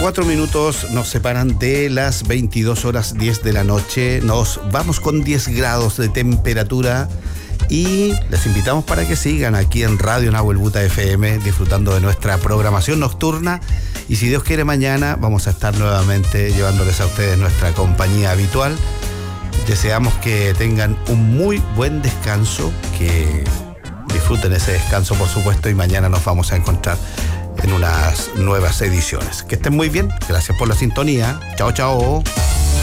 4 minutos nos separan de las 22 horas 10 de la noche. Nos vamos con 10 grados de temperatura y les invitamos para que sigan aquí en Radio Nahuel Buta FM disfrutando de nuestra programación nocturna. Y si Dios quiere, mañana vamos a estar nuevamente llevándoles a ustedes nuestra compañía habitual. Deseamos que tengan un muy buen descanso, que disfruten ese descanso, por supuesto, y mañana nos vamos a encontrar en unas nuevas ediciones. Que estén muy bien, gracias por la sintonía. Chao, chao.